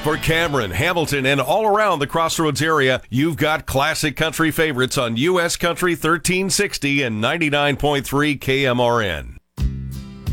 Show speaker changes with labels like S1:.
S1: For Cameron, Hamilton, and all around the Crossroads area, you've got classic country favorites on U.S. Country 1360 and 99.3 KMRN.